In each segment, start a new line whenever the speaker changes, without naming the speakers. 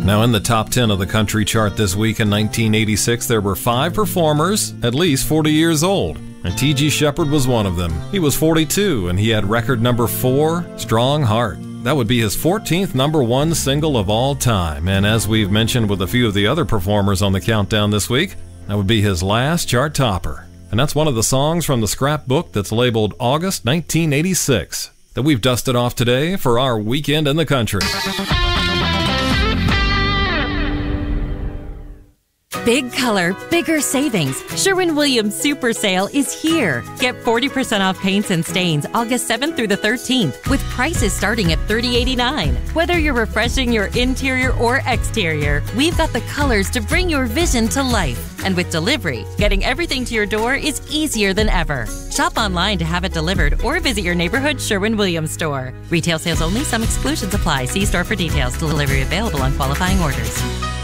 Now, in the top 10 of the country chart this week in 1986, there were 5 performers at least 40 years old, and T.G. Sheppard was one of them. He was 42, and he had record number 4, Strong Heart. That would be his 14th number 1 single of all time, and as we've mentioned with a few of the other performers on the countdown this week, that would be his last chart topper. And that's one of the songs from the scrapbook that's labeled August 1986 that we've dusted off today for our Weekend in the Country.
Big color, bigger savings. Sherwin-Williams Super Sale is here. Get 40% off paints and stains August 7th through the 13th with prices starting at $30.89. Whether you're refreshing your interior or exterior, we've got the colors to bring your vision to life. And with delivery, getting everything to your door is easier than ever. Shop online to have it delivered or visit your neighborhood Sherwin-Williams store. Retail sales only. Some exclusions apply. See store for details. Delivery available on qualifying orders.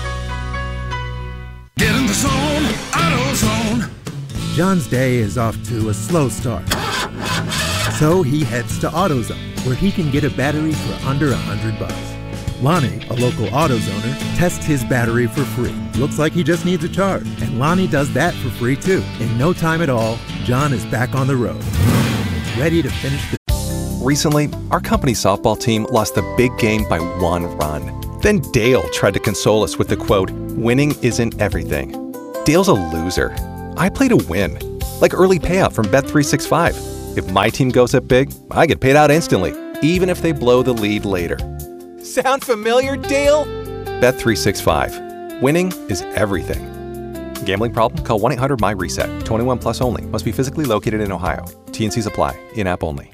Get in the zone, AutoZone.
John's day is off to a slow start. So he heads to AutoZone, where he can get a battery for under $100. Lonnie, a local AutoZoner, tests his battery for free. Looks like he just needs a charge. And Lonnie does that for free too. In no time at all, John is back on the road, ready to finish the...
Recently, our company softball team lost the big game by 1 run. Then Dale tried to console us with the quote, "Winning isn't everything." Dale's a loser. I play to win, like early payout from Bet365. If my team goes up big, I get paid out instantly, even if they blow the lead later. Sound familiar, Dale? Bet365. Winning is everything. Gambling problem? Call 1-800-MY-RESET. 21 plus only. Must be physically located in Ohio. T&Cs apply. In-app only.